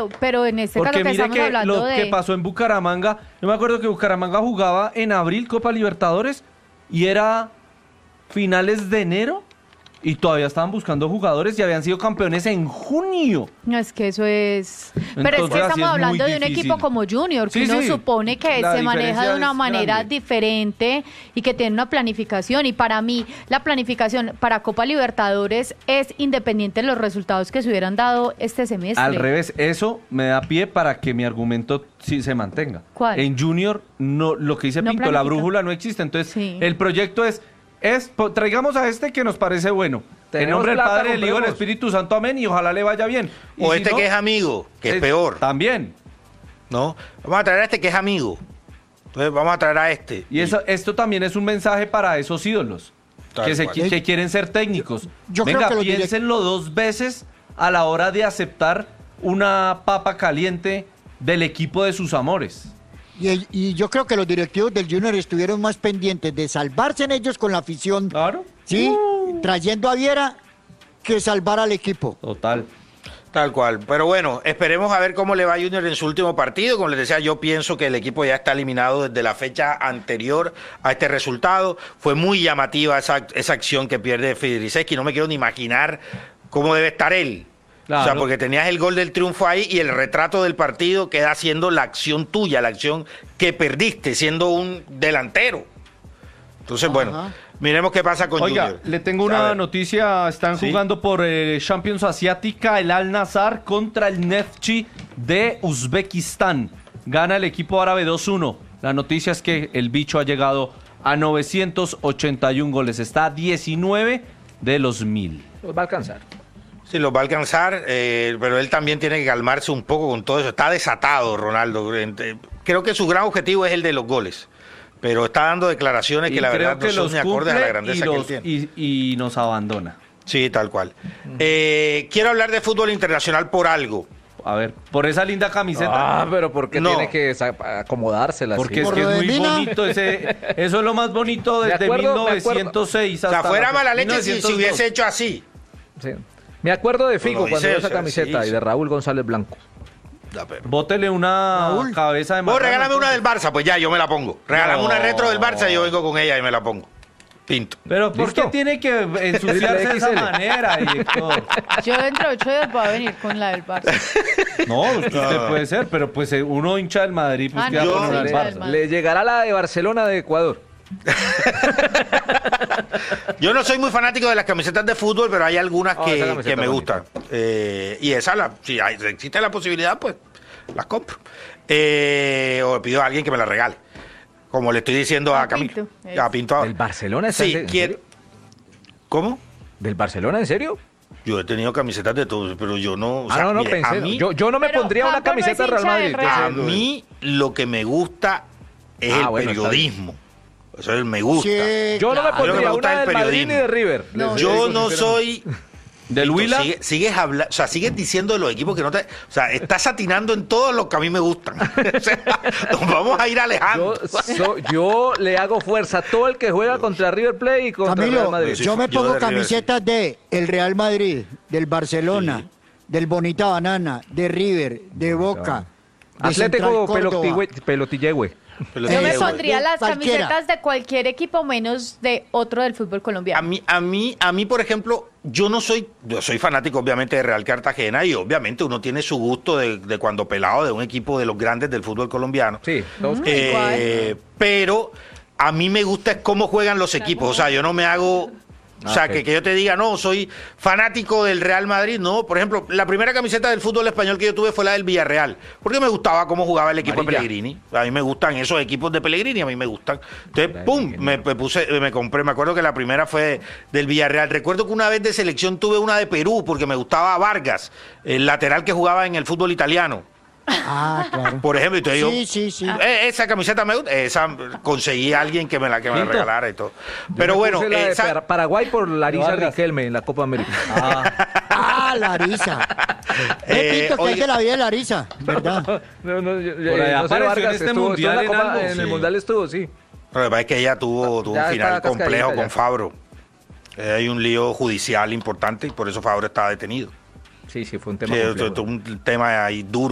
pero en este Porque caso que mire estamos que hablando lo de... que pasó en Bucaramanga, yo me acuerdo que Bucaramanga jugaba en abril Copa Libertadores y era finales de enero y todavía estaban buscando jugadores y habían sido campeones en junio. No, es que eso es... Pero es Entonces, que así estamos es hablando muy de un difícil. equipo como Junior, que Sí, uno sí. supone que La se maneja diferencia de una es manera grande. diferente y que tiene una planificación. Y para mí, la planificación para Copa Libertadores es independiente de los resultados que se hubieran dado este semestre. Al revés, eso me da pie para que mi argumento sí se mantenga. ¿Cuál? En Junior, no, lo que dice No Pinto, la planifica. brújula no existe. Entonces, Sí. el proyecto es traigamos a este que nos parece bueno. En Tenemos nombre del plata, Padre, del Hijo y del compremos. Espíritu Santo, amén, y ojalá le vaya bien. Y O si este no, que es amigo, que es peor, También. ¿no? Vamos a traer a este que es amigo. Entonces vamos a traer a este. Y esto también es un mensaje para esos ídolos Tal que, cual. que quieren ser técnicos. Yo creo Venga, que los piénsenlo dos veces a la hora de aceptar una papa caliente del equipo de sus amores. Y yo creo que los directivos del Junior estuvieron más pendientes de salvarse en ellos con la afición, Claro. ¿sí? Trayendo a Viera, que salvar al equipo. Total. Tal cual. Pero bueno, esperemos a ver cómo le va a Junior en su último partido. Como les decía, yo pienso que el equipo ya está eliminado desde la fecha anterior a este resultado. Fue muy llamativa esa acción que pierde Fidriceski. No me quiero ni imaginar cómo debe estar él. Claro. O sea, porque tenías el gol del triunfo ahí y el retrato del partido queda siendo la acción tuya, la acción que perdiste siendo un delantero. Entonces, bueno, miremos qué pasa con Oiga, Junior. le tengo A una ver. noticia. Están Sí. jugando por Champions Asiática el Al Nassr contra el Neftchi de Uzbekistán. Gana el equipo árabe 2-1. La noticia es que el bicho ha llegado a 981 goles. Está a 19 de los 1000. Los va a alcanzar. Sí, los va a alcanzar, pero él también tiene que calmarse un poco con todo eso. Está desatado, Ronaldo. Creo que su gran objetivo es el de los goles, pero está dando declaraciones que la verdad no son ni acordes a la grandeza que él tiene. y nos abandona. Sí, tal cual. Quiero hablar de fútbol internacional por algo. A ver, por esa linda camiseta. Ah, pero ¿por qué No. tiene que acomodársela? Porque es Por que lo es de muy Mina. bonito eso es lo más bonito De desde acuerdo, 1906 O sea, hasta fuera mala leche si 1902. hubiese hecho así. Sí. Me acuerdo de Figo Lo cuando dice, dio esa o sea, camiseta sí, y de sí. Raúl González Blanco. Bótele una Raúl. cabeza de Vos marrano, regálame una entonces. del Barça, pues ya, yo me la pongo. Regálame No. una retro del Barça y yo vengo con ella y me la pongo. Pinto. Pero ¿por ¿Listo? qué tiene que ensuciarse de esa XL. manera, director? Yo dentro de 8 días voy a venir con la del Barça. No, usted puede ser, pero pues uno hincha del Madrid, pues Ah, que va a no, poner sí, al hincha del Barça. Madrid. Le llegará la de Barcelona de Ecuador. Yo no soy muy fanático de las camisetas de fútbol, pero hay algunas esa camiseta que me bonita. gustan. Y esa, si existe la posibilidad, pues las compro. O le pido a alguien que me la regale. Como le estoy diciendo a A Camilo. Pinto, A Pinto ahora. ¿Del Barcelona? ¿Está Sí, en quiero. serio? ¿Cómo? ¿Del Barcelona, en serio? Yo he tenido camisetas de todos, pero yo no. o sea, no, mire, pensé. a mí, Yo no me Pero pondría una Campo no es camiseta de Real hincha del Madrid. a Real. mí lo que me gusta es el Bueno, está periodismo. Eso es el me gusta. Sí, Yo no me claro. Lo que me pondría gusta una es el del Madrid ni periodismo. de River. No, Yo digo no sinceramente. soy. ¿Del Pinto, Huila? Sigues hablando, o sea, sigues diciendo de los equipos que no te. O sea, estás atinando en todos los que a mí me gustan. O sea, nos vamos a ir alejando. Yo le hago fuerza a todo el que juega contra River Plate y contra Camilo, Real Madrid. Sí, yo me yo pongo de River, camisetas de el Real Madrid, del Barcelona, Sí. del Bonita Banana, de River, de Boca, de Atlético Central Córdoba. Pelotillehue. Pero Yo me digo, pondría de las cualquiera. camisetas de cualquier equipo menos de otro del fútbol colombiano. a mí, por ejemplo, yo soy fanático obviamente de Real Cartagena y obviamente uno tiene su gusto de cuando pelado de un equipo de los grandes del fútbol colombiano. Sí, todos. Pero a mí me gusta es cómo juegan los equipos. O sea, yo no me hago. O sea, ok. que yo te diga, no, soy fanático del Real Madrid. No, por ejemplo, la primera camiseta del fútbol español que yo tuve fue la del Villarreal. Porque me gustaba cómo jugaba el equipo Amarilla. de Pellegrini. A mí me gustan esos equipos de Pellegrini, a mí me gustan. Entonces, pum, me compré. Me acuerdo que la primera fue del Villarreal. Recuerdo que una vez de selección tuve una de Perú porque me gustaba Vargas, el lateral que jugaba en el fútbol italiano. Ah, claro. Por ejemplo, entonces Sí. esa camiseta me gusta, esa conseguí a alguien que me la Pinto. regalara y todo. Yo Pero me bueno, puse la de esa, Paraguay por Larisa Vargas. Riquelme en la Copa América. Ah, Larisa. Pinto, que es de la vida de Larisa, ¿verdad? No, Por allá apareció en Vargas este estuvo mundial en la en Copa, algo, en el sí. mundial estuvo, sí. lo que pasa es que ella tuvo Ya un final está complejo cascadita con ya. Fabro. Hay un lío judicial importante y por eso Fabro estaba detenido. Sí, fue un Sí, tema complejo. un tema ahí duro.